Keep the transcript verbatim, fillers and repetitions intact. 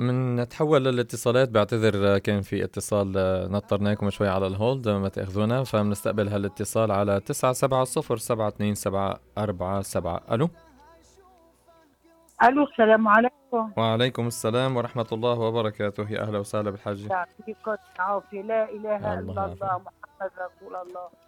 من نتحول للاتصالات. بعتذر كان في اتصال نطرناكم شوي على الهولد، ما تأخذونا. فبنستقبل هالاتصال على تسعة سبعة صفر سبعة اثنين سبعة أربعة سبعة. ألو. الو، السلام عليكم. وعليكم السلام ورحمة الله وبركاته. يا أهلا وسهلا بالحاج. يعطيكم العافية. لا إله الله إلا يعافيك. الله محمد رسول الله.